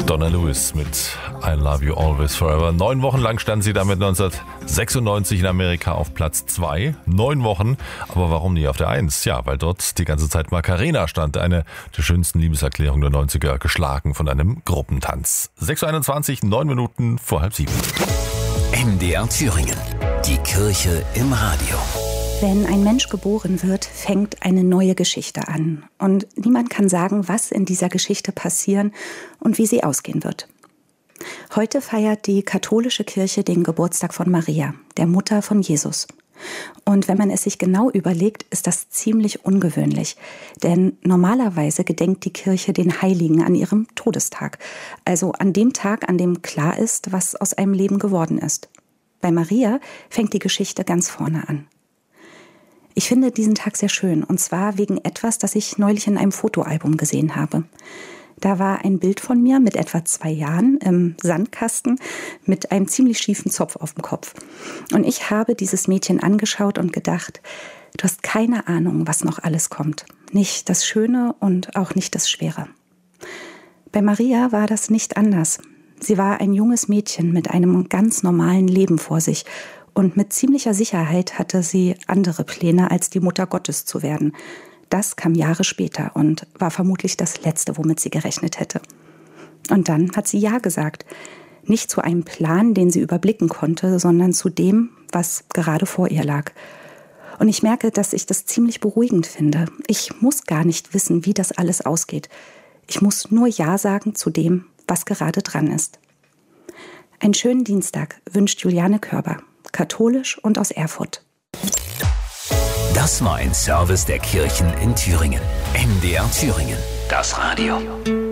Donna Lewis mit I Love You Always Forever. 9 Wochen lang stand sie damit 1996 in Amerika auf Platz 2. 9 Wochen, aber warum nie auf der 1? Ja, weil dort die ganze Zeit Macarena stand, eine der schönsten Liebeserklärungen der 90er, geschlagen von einem Gruppentanz. 6:21, 9 Minuten vor halb 7. MDR Thüringen, die Kirche im Radio. Wenn ein Mensch geboren wird, fängt eine neue Geschichte an. Und niemand kann sagen, was in dieser Geschichte passieren und wie sie ausgehen wird. Heute feiert die katholische Kirche den Geburtstag von Maria, der Mutter von Jesus. Und wenn man es sich genau überlegt, ist das ziemlich ungewöhnlich. Denn normalerweise gedenkt die Kirche den Heiligen an ihrem Todestag. Also an dem Tag, an dem klar ist, was aus einem Leben geworden ist. Bei Maria fängt die Geschichte ganz vorne an. Ich finde diesen Tag sehr schön, und zwar wegen etwas, das ich neulich in einem Fotoalbum gesehen habe. Da war ein Bild von mir mit etwa 2 Jahren im Sandkasten mit einem ziemlich schiefen Zopf auf dem Kopf. Und ich habe dieses Mädchen angeschaut und gedacht, du hast keine Ahnung, was noch alles kommt. Nicht das Schöne und auch nicht das Schwere. Bei Maria war das nicht anders. Sie war ein junges Mädchen mit einem ganz normalen Leben vor sich. Und mit ziemlicher Sicherheit hatte sie andere Pläne, als die Mutter Gottes zu werden. Das kam Jahre später und war vermutlich das Letzte, womit sie gerechnet hätte. Und dann hat sie Ja gesagt. Nicht zu einem Plan, den sie überblicken konnte, sondern zu dem, was gerade vor ihr lag. Und ich merke, dass ich das ziemlich beruhigend finde. Ich muss gar nicht wissen, wie das alles ausgeht. Ich muss nur Ja sagen zu dem, was gerade dran ist. Einen schönen Dienstag wünscht Juliane Körber. Katholisch und aus Erfurt. Das war ein Service der Kirchen in Thüringen. MDR Thüringen, das Radio.